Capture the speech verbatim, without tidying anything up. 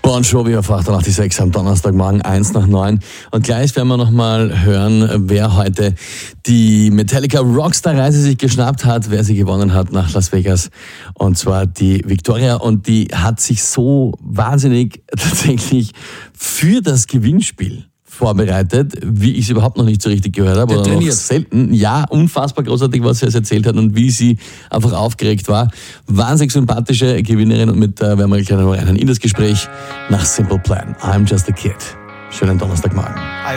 Bon Jovi auf achtundachtzig am Donnerstagmorgen, eins nach neun. Und gleich werden wir nochmal hören, wer heute die Metallica Rockstar-Reise sich geschnappt hat, wer sie gewonnen hat nach Las Vegas. Und zwar die Victoria. Und die hat sich so wahnsinnig tatsächlich für das Gewinnspiel vorbereitet, wie ich es überhaupt noch nicht so richtig gehört habe. Oder noch selten. Ja, unfassbar großartig, was sie jetzt erzählt hat und wie sie einfach aufgeregt war. Wahnsinnig sympathische Gewinnerin und mit der werden wir gleich noch rein in das Gespräch nach Simple Plan. I'm just a kid. Schönen Donnerstagmorgen.